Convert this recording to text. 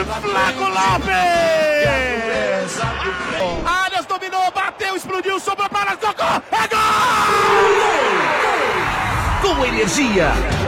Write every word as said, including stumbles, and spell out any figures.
Flaco Lopes! Arias dominou, bateu, explodiu, sobrou para Socorro! É gol! Com energia.